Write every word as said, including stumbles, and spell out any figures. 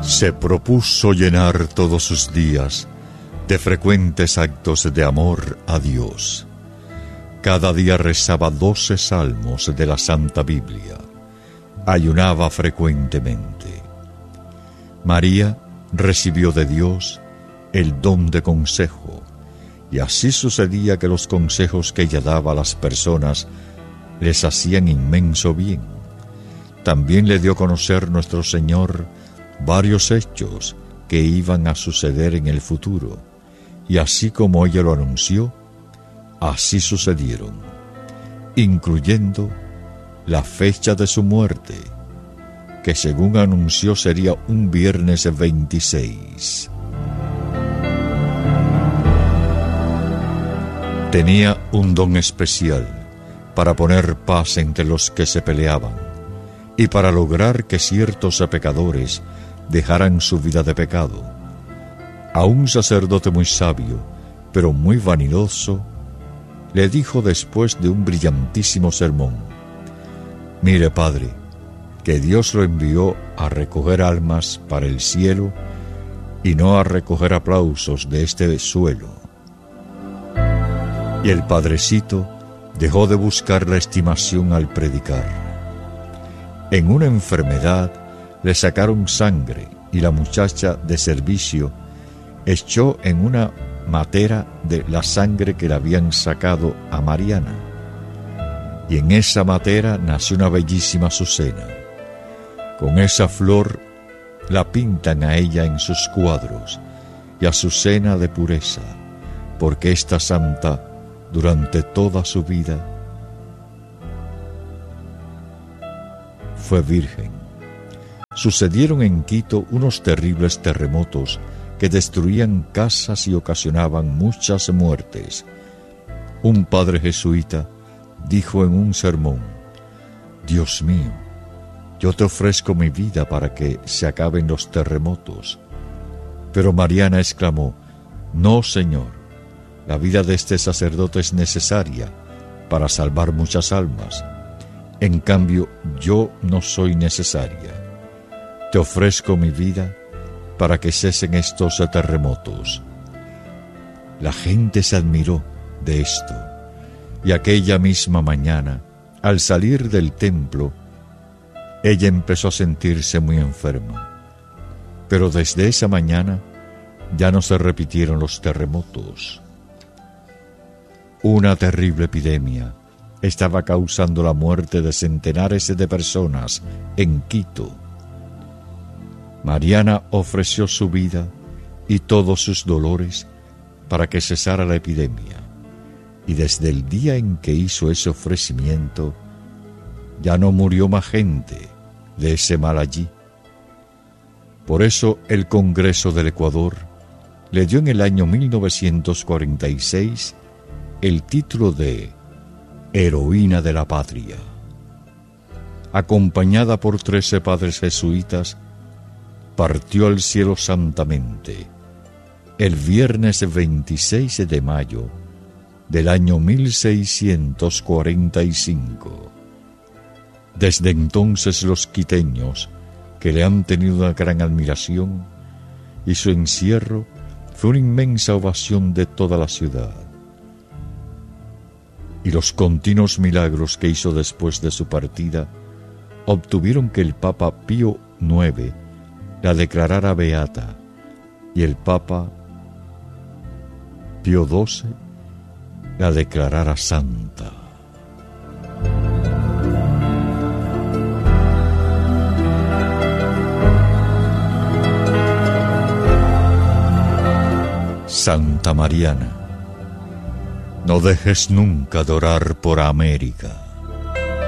Se propuso llenar todos sus días de frecuentes actos de amor a Dios. Cada día rezaba doce salmos de la Santa Biblia. Ayunaba frecuentemente. María recibió de Dios el don de consejo, y así sucedía que los consejos que ella daba a las personas les hacían inmenso bien. También le dio a conocer nuestro Señor varios hechos que iban a suceder en el futuro, y así como ella lo anunció, así sucedieron, incluyendo la fecha de su muerte, que según anunció sería un viernes veintiséis. Tenía un don especial para poner paz entre los que se peleaban y para lograr que ciertos pecadores dejaran su vida de pecado. A un sacerdote muy sabio, pero muy vanidoso, le dijo después de un brillantísimo sermón: «Mire, padre, que Dios lo envió a recoger almas para el cielo y no a recoger aplausos de este suelo». Y el padrecito dejó de buscar la estimación al predicar. En una enfermedad le sacaron sangre y la muchacha de servicio echó en una matera de la sangre que le habían sacado a Mariana. Y en esa matera nació una bellísima azucena. Con esa flor la pintan a ella en sus cuadros, y azucena de pureza, porque esta santa durante toda su vida fue virgen. Sucedieron en Quito unos terribles terremotos que destruían casas y ocasionaban muchas muertes. Un padre jesuita dijo en un sermón: «Dios mío, yo te ofrezco mi vida para que se acaben los terremotos». Pero Mariana exclamó: «No, Señor, la vida de este sacerdote es necesaria para salvar muchas almas. En cambio, yo no soy necesaria. Te ofrezco mi vida para que cesen estos terremotos». La gente se admiró de esto, y aquella misma mañana, al salir del templo, ella empezó a sentirse muy enferma. Pero desde esa mañana ya no se repitieron los terremotos. Una terrible epidemia estaba causando la muerte de centenares de personas en Quito. Mariana ofreció su vida y todos sus dolores para que cesara la epidemia, y desde el día en que hizo ese ofrecimiento, ya no murió más gente de ese mal allí. Por eso el Congreso del Ecuador le dio en el año mil novecientos cuarenta y seis el título de Heroína de la Patria. Acompañada por trece padres jesuitas, partió al cielo santamente el viernes veintiséis de mayo del año mil seiscientos cuarenta y cinco. Desde entonces los quiteños, que le han tenido una gran admiración, y su encierro fue una inmensa ovación de toda la ciudad. Y los continuos milagros que hizo después de su partida obtuvieron que el Papa Pío noveno la declarara beata, y el Papa Pío doce la declarara santa. Santa Mariana, no dejes nunca de orar por América.